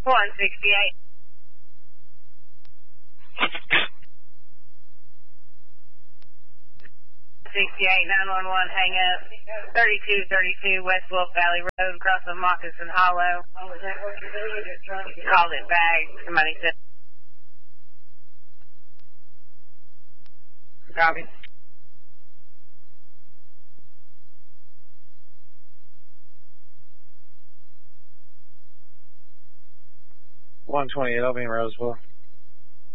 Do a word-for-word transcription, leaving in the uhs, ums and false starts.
one sixty-eight. sixty-eight, nine one one, hang up. thirty-two thirty-two West Wolf Valley Road, across from Moccasin Hollow. Called it back. Somebody said. Copy. one twenty-eight, I'll be in Roseville.